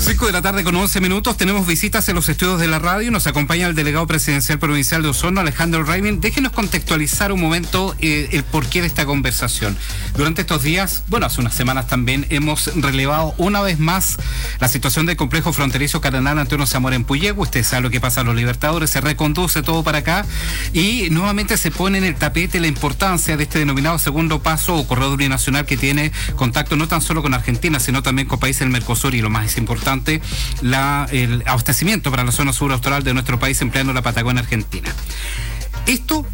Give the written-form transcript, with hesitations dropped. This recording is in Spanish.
5 de la tarde con 11 minutos, tenemos visitas en los estudios de la radio, nos acompaña el delegado presidencial provincial de Osorno, Alejandro Raymond. Déjenos contextualizar un momento el porqué de esta conversación. Durante estos días, hace unas semanas también, hemos relevado una vez más la situación del complejo fronterizo Cardenal Antonio Zamora en Puyehue. Usted sabe lo que pasa a los Libertadores, se reconduce todo para acá y nuevamente se pone en el tapete la importancia de este denominado segundo paso o corredor binacional que tiene contacto no tan solo con Argentina, sino también con países del Mercosur y lo más importante, el abastecimiento para la zona sur austral de nuestro país empleando la Patagonia Argentina. Esto